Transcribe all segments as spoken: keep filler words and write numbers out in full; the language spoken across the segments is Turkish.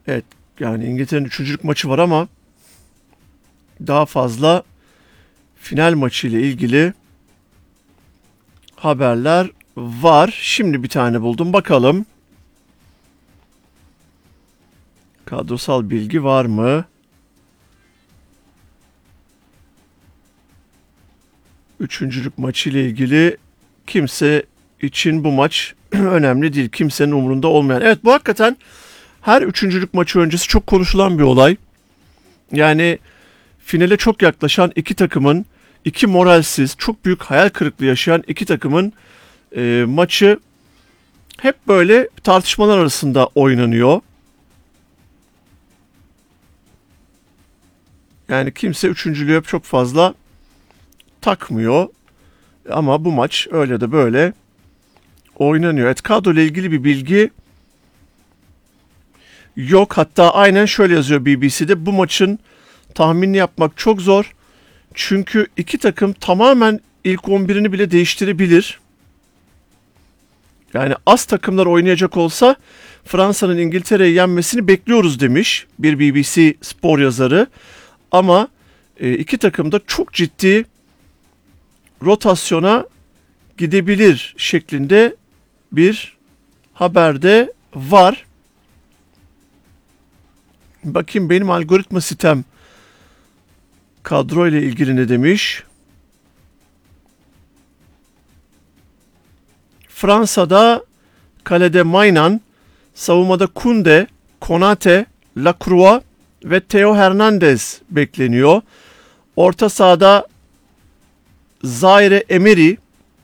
Evet, yani İngiltere'nin üçüncülük maçı var ama daha fazla final maçı ile ilgili haberler var. Şimdi bir tane buldum. Bakalım. Kadrosal bilgi var mı? Üçüncülük maçı ile ilgili kimse için bu maç önemli değil. Kimsenin umurunda olmayan. Evet, bu hakikaten her üçüncülük maçı öncesi çok konuşulan bir olay. Yani finale çok yaklaşan iki takımın, iki moralsiz, çok büyük hayal kırıklığı yaşayan iki takımın e, maçı hep böyle tartışmalar arasında oynanıyor. Yani kimse üçüncülüğü hep çok fazla takmıyor. Ama bu maç öyle de böyle oynanıyor. Evet, kadro ile ilgili bir bilgi yok. Hatta aynen şöyle yazıyor B B C'de. Bu maçın tahminini yapmak çok zor. Çünkü iki takım tamamen ilk on birini bile değiştirebilir. Yani az takımlar oynayacak olsa Fransa'nın İngiltere'yi yenmesini bekliyoruz demiş bir B B C spor yazarı. Ama e, iki takım da çok ciddi rotasyona gidebilir şeklinde bir haberde var. Bakayım benim algoritma sitem kadro ile ilgili ne demiş? Fransa'da kalede Maynan, savunmada Koundé, Konate, Lacroix ve Theo Hernandez bekleniyor. Orta sahada Zaire Emery,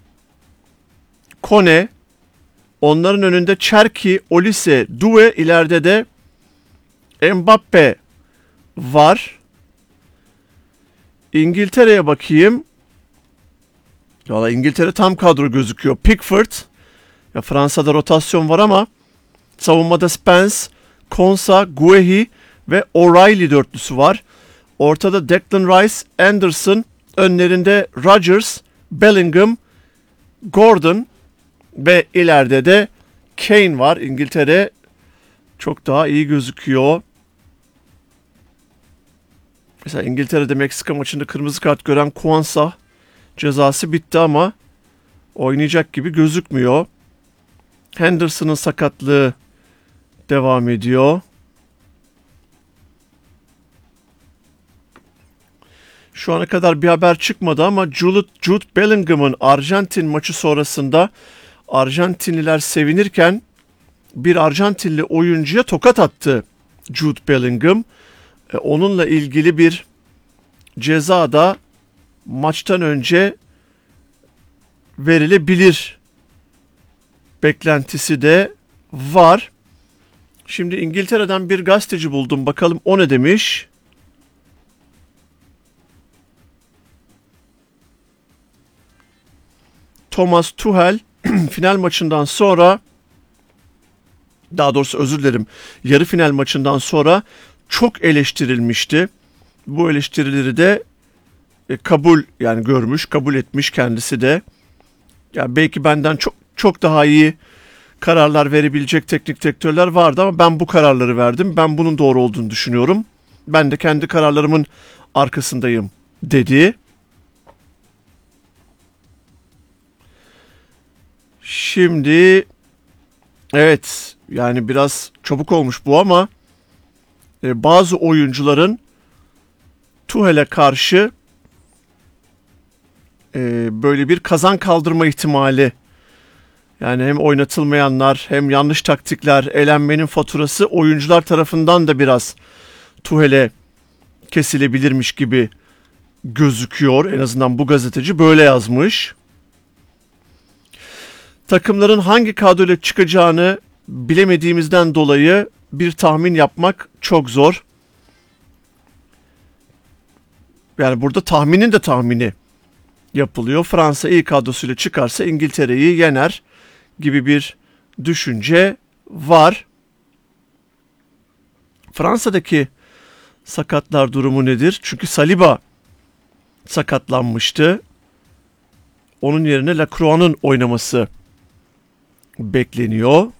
Kone, onların önünde Cherki, Olise, Doué, ileride de Mbappe var. İngiltere'ye bakayım. Valla İngiltere tam kadro gözüküyor. Pickford, ya Fransa'da rotasyon var ama savunmada Spence, Konsa, Guehi ve O'Reilly dörtlüsü var. Ortada Declan Rice, Anderson, önlerinde Rodgers, Bellingham, Gordon ve ileride de Kane var. İngiltere çok daha iyi gözüküyor. Mesela İngiltere'de Meksika maçında kırmızı kart gören Kwanza cezası bitti ama oynayacak gibi gözükmüyor. Henderson'ın sakatlığı devam ediyor. Şu ana kadar bir haber çıkmadı ama Jude, Jude Bellingham'ın Arjantin maçı sonrasında Arjantinliler sevinirken bir Arjantinli oyuncuya tokat attı Jude Bellingham. E, onunla ilgili bir ceza da maçtan önce verilebilir beklentisi de var. Şimdi İngiltere'den bir gazeteci buldum. Bakalım o ne demiş? Thomas Tuchel final maçından sonra, daha doğrusu özür dilerim, yarı final maçından sonra çok eleştirilmişti. Bu eleştirileri de e, kabul yani görmüş, kabul etmiş kendisi de. Ya belki benden çok çok daha iyi kararlar verebilecek teknik direktörler vardı ama ben bu kararları verdim. Ben bunun doğru olduğunu düşünüyorum. Ben de kendi kararlarımın arkasındayım dedi. Şimdi evet, yani biraz çabuk olmuş bu ama e, bazı oyuncuların Tuchel'e karşı e, böyle bir kazan kaldırma ihtimali, yani hem oynatılmayanlar hem yanlış taktikler, elenmenin faturası oyuncular tarafından da biraz Tuchel'e kesilebilirmiş gibi gözüküyor. En azından bu gazeteci böyle yazmış. Takımların hangi kadroyla çıkacağını bilemediğimizden dolayı bir tahmin yapmak çok zor. Yani burada tahminin de tahmini yapılıyor. Fransa iyi kadrosuyla çıkarsa İngiltere'yi yener gibi bir düşünce var. Fransa'daki sakatlar durumu nedir? Çünkü Saliba sakatlanmıştı. Onun yerine Lacroix'ın oynaması bekleniyor.